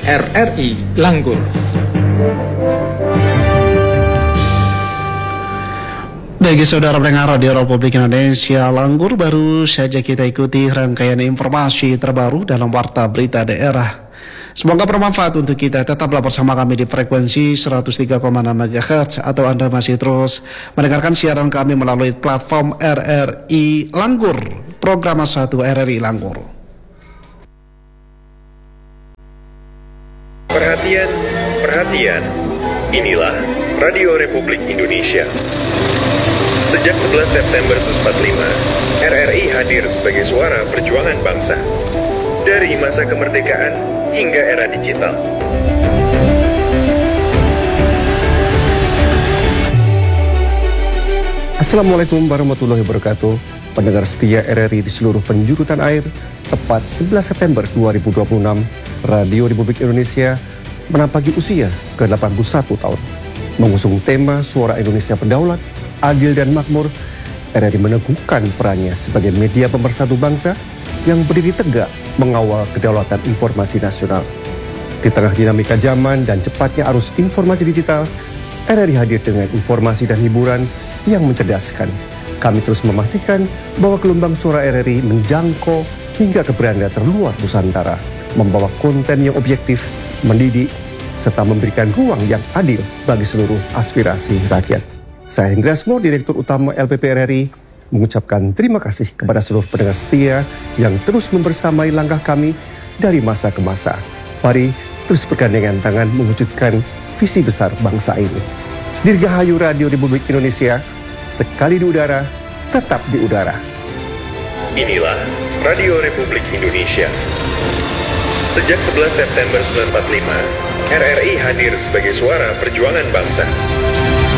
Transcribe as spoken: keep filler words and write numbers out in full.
R R I Langgur. Bagi saudara pendengar Radio Republik Indonesia Langgur, baru saja kita ikuti rangkaian informasi terbaru dalam Warta Berita Daerah. Semoga bermanfaat untuk kita. Tetaplah bersama kami di frekuensi seratus tiga koma enam megahertz atau Anda masih terus mendengarkan siaran kami melalui platform R R I Langgur, program satu R R I Langgur. Perhatian, perhatian. Inilah Radio Republik Indonesia. Sejak sebelas September seribu sembilan ratus empat puluh lima, R R I hadir sebagai suara perjuangan bangsa. Dari masa kemerdekaan hingga era digital. Assalamualaikum warahmatullahi wabarakatuh. Pendengar setia R R I di seluruh penjuru tanah air, tepat sebelas September dua ribu dua puluh enam, Radio Republik Indonesia menampaki usia ke delapan puluh satu tahun. Mengusung tema Suara Indonesia Berdaulat, Adil dan Makmur, R R I meneguhkan perannya sebagai media pemersatu bangsa yang berdiri tegak mengawal kedaulatan informasi nasional. Di tengah dinamika zaman dan cepatnya arus informasi digital, R R I hadir dengan informasi dan hiburan yang mencerdaskan. Kami terus memastikan bahwa gelombang suara R R I menjangkau hingga ke beranda terluar Nusantara, membawa konten yang objektif, mendidik, serta memberikan ruang yang adil bagi seluruh aspirasi rakyat. Saya Hendra Asmo, Direktur Utama L P P R R I, mengucapkan terima kasih kepada seluruh pendengar setia yang terus membersamai langkah kami dari masa ke masa. Mari terus bergandengan tangan mewujudkan visi besar bangsa ini. Dirgahayu Radio Republik Indonesia, sekali di udara, tetap di udara. Inilah Radio Republik Indonesia. Sejak sebelas September seribu sembilan ratus empat puluh lima, R R I hadir sebagai suara perjuangan bangsa.